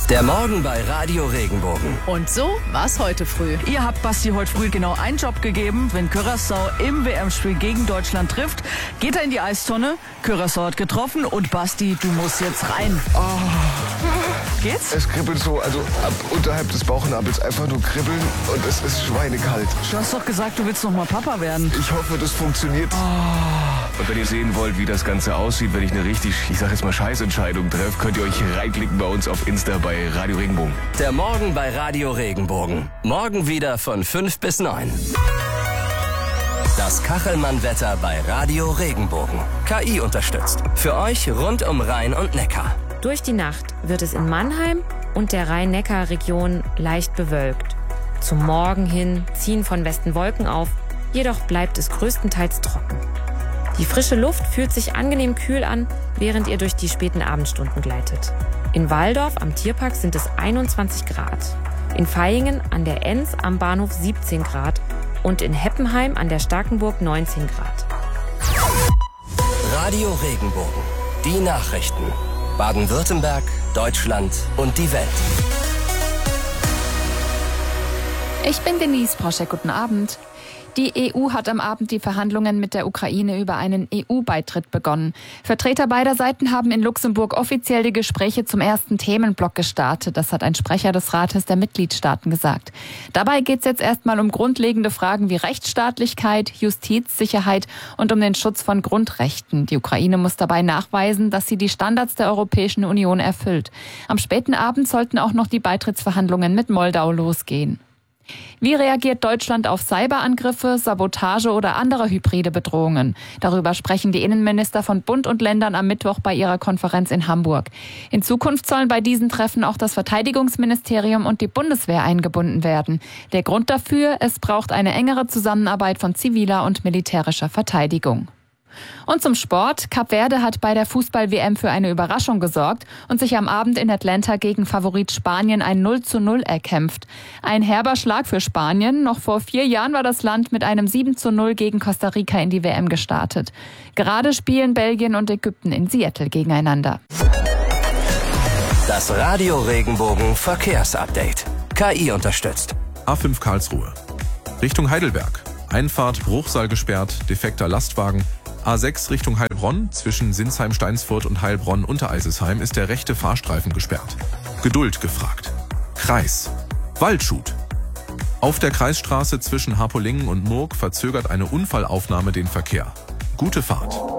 Der Morgen bei Radio Regenbogen. Und so war's heute früh. Ihr habt Basti heute früh genau einen Job gegeben. Wenn Curaçao im WM-Spiel gegen Deutschland trifft, geht er in die Eistonne. Curaçao hat getroffen und Basti, du musst jetzt rein. Oh. Geht's? Es kribbelt so, also ab unterhalb des Bauchnabels einfach nur kribbeln und es ist schweinekalt. Du hast doch gesagt, du willst noch mal Papa werden. Ich hoffe, das funktioniert. Und wenn ihr sehen wollt, wie das Ganze aussieht, wenn ich eine richtig, ich sag jetzt mal Scheißentscheidung treffe, könnt ihr euch reinklicken bei uns auf Insta bei Radio Regenbogen. Der Morgen bei Radio Regenbogen. Morgen wieder von 5 bis 9. Das Kachelmann-Wetter bei Radio Regenbogen. KI unterstützt. Für euch rund um Rhein und Neckar. Durch die Nacht wird es in Mannheim und der Rhein-Neckar-Region leicht bewölkt. Zum Morgen hin ziehen von Westen Wolken auf, jedoch bleibt es größtenteils trocken. Die frische Luft fühlt sich angenehm kühl an, während ihr durch die späten Abendstunden gleitet. In Walldorf am Tierpark sind es 21 Grad, in Vaihingen an der Enns am Bahnhof 17 Grad und in Heppenheim an der Starkenburg 19 Grad. Radio Regenbogen. Die Nachrichten. Baden-Württemberg, Deutschland und die Welt. Ich bin Denise Proschek, guten Abend. Die EU hat am Abend die Verhandlungen mit der Ukraine über einen EU-Beitritt begonnen. Vertreter beider Seiten haben in Luxemburg offiziell die Gespräche zum ersten Themenblock gestartet. Das hat ein Sprecher des Rates der Mitgliedstaaten gesagt. Dabei geht es jetzt erstmal um grundlegende Fragen wie Rechtsstaatlichkeit, Justiz, Sicherheit und um den Schutz von Grundrechten. Die Ukraine muss dabei nachweisen, dass sie die Standards der Europäischen Union erfüllt. Am späten Abend sollten auch noch die Beitrittsverhandlungen mit Moldau losgehen. Wie reagiert Deutschland auf Cyberangriffe, Sabotage oder andere hybride Bedrohungen? Darüber sprechen die Innenminister von Bund und Ländern am Mittwoch bei ihrer Konferenz in Hamburg. In Zukunft sollen bei diesen Treffen auch das Verteidigungsministerium und die Bundeswehr eingebunden werden. Der Grund dafür: es braucht eine engere Zusammenarbeit von ziviler und militärischer Verteidigung. Und zum Sport. Kap Verde hat bei der Fußball-WM für eine Überraschung gesorgt und sich am Abend in Atlanta gegen Favorit Spanien ein 0:0 erkämpft. Ein herber Schlag für Spanien. Noch vor 4 Jahren war das Land mit einem 7:0 gegen Costa Rica in die WM gestartet. Gerade spielen Belgien und Ägypten in Seattle gegeneinander. Das Radio Regenbogen Verkehrsupdate. KI unterstützt. A5 Karlsruhe. Richtung Heidelberg. Einfahrt Bruchsal gesperrt, defekter Lastwagen. A6 Richtung Heilbronn, zwischen Sinsheim-Steinsfurt und Heilbronn-Untereisesheim ist der rechte Fahrstreifen gesperrt. Geduld gefragt. Kreis. Waldschut. Auf der Kreisstraße zwischen Harpolinggen und Murg verzögert eine Unfallaufnahme den Verkehr. Gute Fahrt.